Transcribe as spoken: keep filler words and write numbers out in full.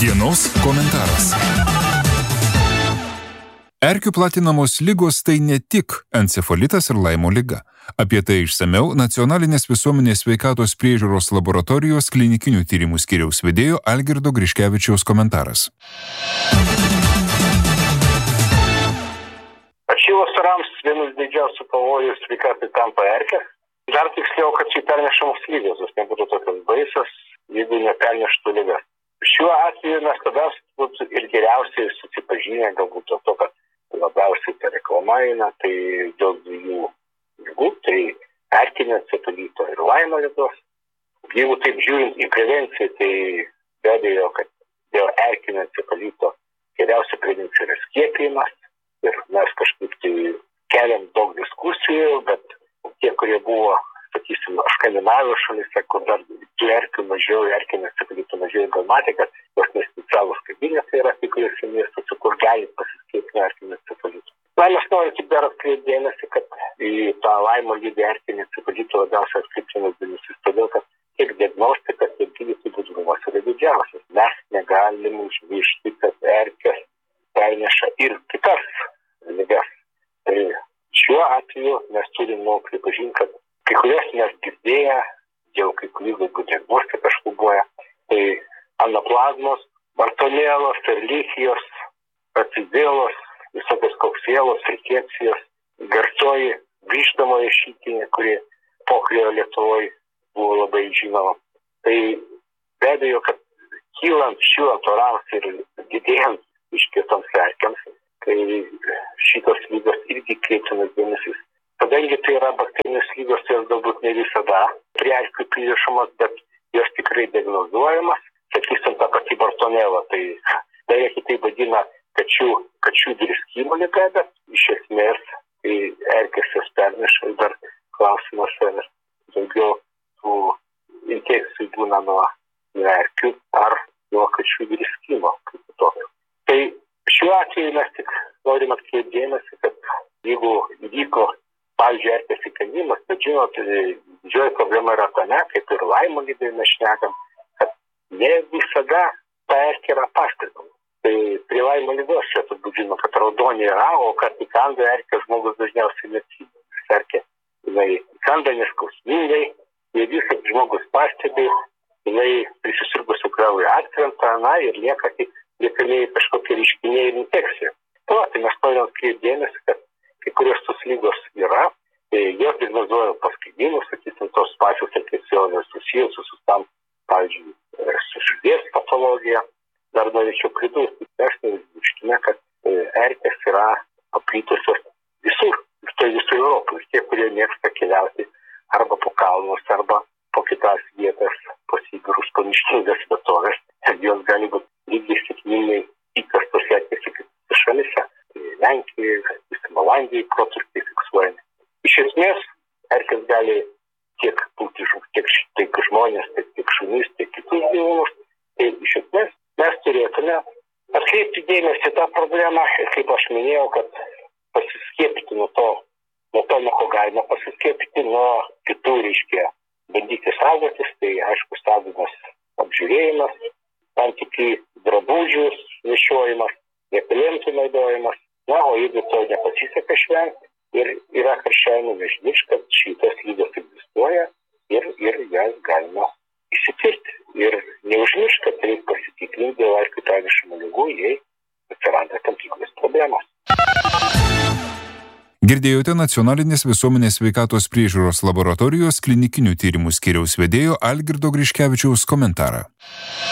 Dienos komentaras. Erkių platinamos ligos tai ne tik encefalitas ir Laimo liga. Apie tai išsamiau Nacionalinės visuomenės sveikatos priežiūros laboratorijos klinikinių tyrimų skyriaus vedėjo Algirdo Griškevičiaus komentaras. Atšilus orams vienas didžiausių pavojų sveikatai tampa erkės. Dar tiksliau, kad čia pernešamos lygos, jos nebūtų tokios baisios, jeigu neperneštų ligas. Šiuo atveju mes labiausiai ir geriausiai susipažinę, galbūt dėl to, kad labiausiai ta reklama eina, tai dėl dviejų ligų, tai erkinio encefalito ir Laimo ligos. Jeigu taip žiūrint į prevenciją, tai be abejo, kad dėl erkinio encefalito geriausia prevencija yra skiepijimas. Ir mes kažkaip tai keliam daug diskusijų, bet tie, kurie buvo, sakysim, Skandinavijos šalyse, kur dar tų erkių mažiau, erkinio encefalito mažiau, gal matė, kad jos nespecialūs kabinetai yra tikriausiai miestuose, kur gali pasiskiepyti nuo erkinio encefalito. Na, mes norime tik dar atkreipti dėmesį, kad į tą Laimo lygį erkinio encefalito labiausiai atkreiptinas dėmesys, todėl kad tiek diagnostika, tiek gydytojų budrumas yra didžiausias. Mes negalim užmiršti, kad erkės perneša ir kitas ligas. Tai šiuo atveju mes turime nu, pripažinti, kad kai kurios mes girdėję, jau kai kurių ligų diagnostika šlubuoja, tai anaplazmos, bartonėlos, erlichijos, acidėlos, visokios koksėlos, rikecijos, garsioji grįžtamoji šytinė, kuri poklėjo Lietuvoje buvo labai žinoma. Tai be abejo, kad kylant šiuo orams ir didėjant iškvietoms erkėms, kai šitos lygos irgi kreiptinas dėmesys. Kadangi tai yra bakterinės lygos, jos galbūt ne visada prie erkių pririšamos, bet jos tikrai diagnozuojamas. Sakysim, ta pati bartonėla, tai beje kitaip vadina kačių, kačių driskimo liga, bet iš esmės tai erkės jas perneša ir dar klausimas, ar daugiau tų infekcijų būna nuo erkių ar nuo kačių driskimo kaip tokio. Tai šiuo atveju mes tik norim atkreipti dėmesį, kad jeigu įvyko, pavyzdžiui, erkės įkandimas, bet žinot, didžioji problema yra tame, kaip ir Laimo lygai mes šnekam, kad ne visada ta erkė yra pastebama. Tai prie Laimo lygos čia turbūt žino, kad raudonė yra, o kad įkanda erkė žmogus dažniausiai neatsido. Erkė, jinai įkanda neskausmingai, jei visą žmogus pastebi, jinai prisisirgusių kraujo atkrenta, na ir lieka tik liekamiai kažkokie reiškiniai ir infekcija. To, tai mes norime atkreipti dėmesį, kad kai kurios tos lygos yra, tai jos diagnozuoja paskaidimus, sakysim, tos pačios infekcijos susijusios su tam, pavyzdžiui, su širdies patologija. Dar norėčiau pridurti, mes neužmirškime, kad erkės yra paplitusios visur, tai visur Europoje. Ir tie, kurie mėgsta keliauti arba po kalnus, arba po kitas vietas, po Sibirus, po miškingas vietovės, jos gali būti lygiai sėkmingai įkastos erkės į kitose šalyse. Lenkijoje, Olandijai protrūkiai fiksuojami. Iš esmės, erkės gali tiek būti tiek, tiek žmonės, tiek, tiek šunys, tiek kitus gyvūnus. Tai iš esmės mes turėtume atkreipti dėmesį tą problemą ir kaip aš minėjau, kad pasiskiepyti nuo to, nuo to, nuo ko galima pasiskiepyti, nuo kitų, reiškia, bandyti saugotis, tai aišku, saugomas apžiūrėjimas, tam tikri drabužius nešiojimas, repelentų naudojimas. Na, o jeigu to nepasiseka išvengti ir yra karščiavimo, neužmiršk, kad šitos lygos egzistuoja ir, ir jas galima įsitirti. Ir neužmiršk, kad reikia pasitikrinti dėl erkių pernešamų ligų, jei atsiranda tam tikros problemos. Girdėjote Nacionalinės visuomenės sveikatos priežiūros laboratorijos klinikinių tyrimų skyriaus vedėjo Algirdo Griškevičiaus komentarą.